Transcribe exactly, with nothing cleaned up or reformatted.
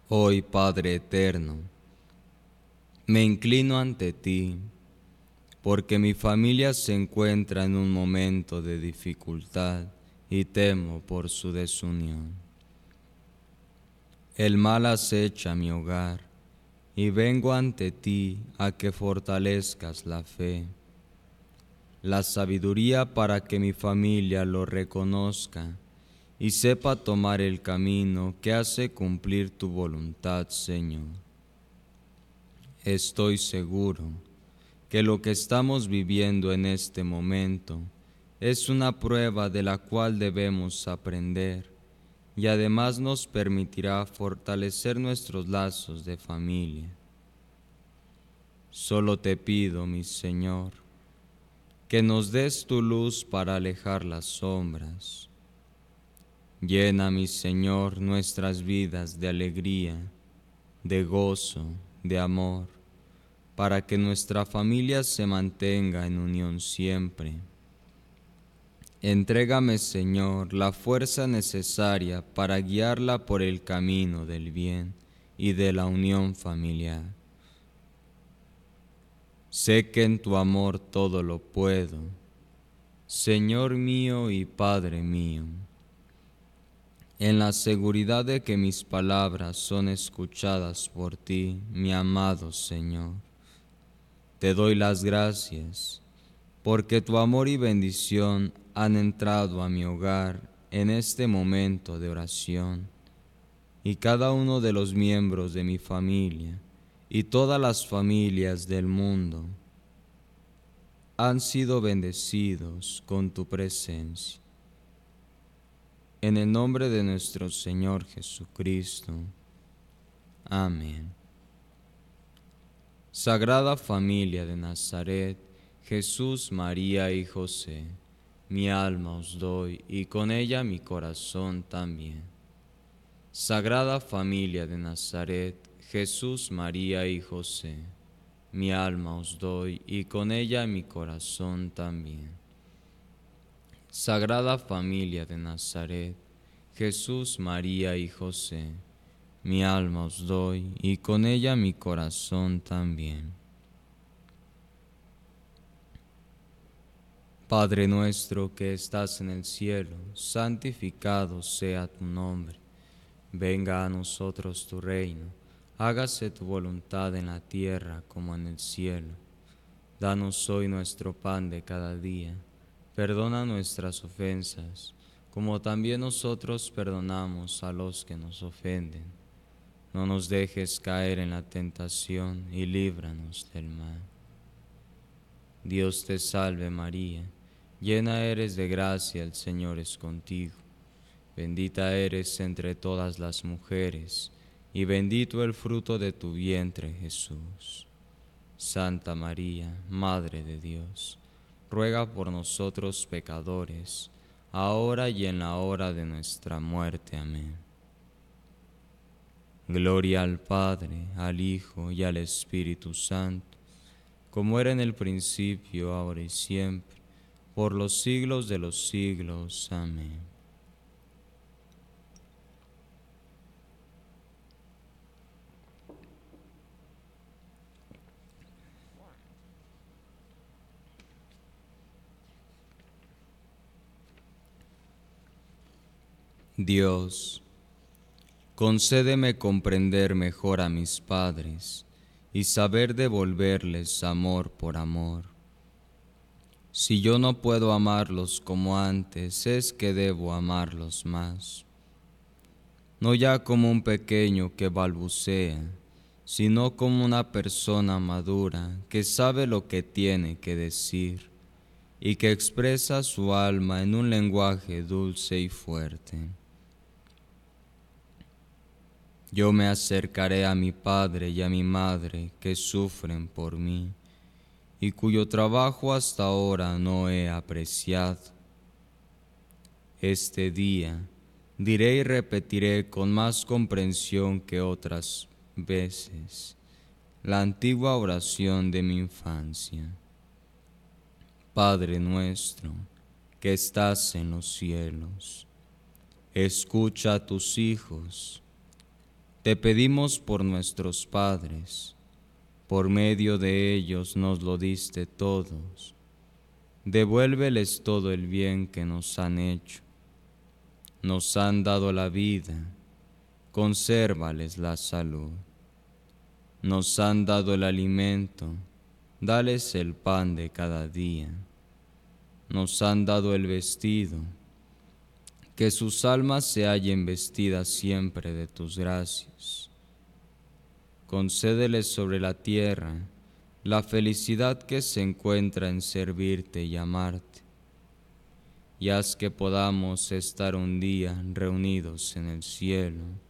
Hoy, Padre eterno, me inclino ante ti, porque mi familia se encuentra en un momento de dificultad y temo por su desunión. El mal acecha mi hogar, y vengo ante ti a que fortalezcas la fe, la sabiduría para que mi familia lo reconozca y sepa tomar el camino que hace cumplir tu voluntad, Señor. Estoy seguro que lo que estamos viviendo en este momento es una prueba de la cual debemos aprender y además nos permitirá fortalecer nuestros lazos de familia. Solo te pido, mi Señor, que nos des tu luz para alejar las sombras. Llena, mi Señor, nuestras vidas de alegría, de gozo, de amor, para que nuestra familia se mantenga en unión siempre. Entrégame, Señor, la fuerza necesaria para guiarla por el camino del bien y de la unión familiar. Sé que en tu amor todo lo puedo, Señor mío y Padre mío. En la seguridad de que mis palabras son escuchadas por ti, mi amado Señor, te doy las gracias, porque tu amor y bendición han entrado a mi hogar en este momento de oración, y cada uno de los miembros de mi familia y todas las familias del mundo han sido bendecidos con tu presencia. En el nombre de nuestro Señor Jesucristo. Amén. Sagrada Familia de Nazaret, Jesús, María y José, mi alma os doy y con ella mi corazón también. Sagrada Familia de Nazaret, Jesús, María y José, mi alma os doy y con ella mi corazón también. Sagrada Familia de Nazaret, Jesús, María y José, mi alma os doy y con ella mi corazón también. Padre nuestro que estás en el cielo, santificado sea tu nombre. Venga a nosotros tu reino, hágase tu voluntad en la tierra como en el cielo. Danos hoy nuestro pan de cada día. Perdona nuestras ofensas, como también nosotros perdonamos a los que nos ofenden. No nos dejes caer en la tentación y líbranos del mal. Dios te salve María, llena eres de gracia, el Señor es contigo. Bendita eres entre todas las mujeres, y bendito el fruto de tu vientre, Jesús. Santa María, Madre de Dios, ruega por nosotros pecadores, ahora y en la hora de nuestra muerte. Amén. Gloria al Padre, al Hijo y al Espíritu Santo, como era en el principio, ahora y siempre, por los siglos de los siglos. Amén. Dios, concédeme comprender mejor a mis padres y saber devolverles amor por amor. Si yo no puedo amarlos como antes, es que debo amarlos más. No ya como un pequeño que balbucea, sino como una persona madura que sabe lo que tiene que decir y que expresa su alma en un lenguaje dulce y fuerte. Yo me acercaré a mi padre y a mi madre que sufren por mí y cuyo trabajo hasta ahora no he apreciado. Este día diré y repetiré con más comprensión que otras veces la antigua oración de mi infancia. Padre nuestro, que estás en los cielos, escucha a tus hijos, Te pedimos por nuestros padres, por medio de ellos nos lo diste todos. Devuélveles todo el bien que nos han hecho. Nos han dado la vida, consérvales la salud. Nos han dado el alimento, dales el pan de cada día. Nos han dado el vestido, que sus almas se hallen vestidas siempre de tus gracias. Concédeles sobre la tierra la felicidad que se encuentra en servirte y amarte, y haz que podamos estar un día reunidos en el cielo,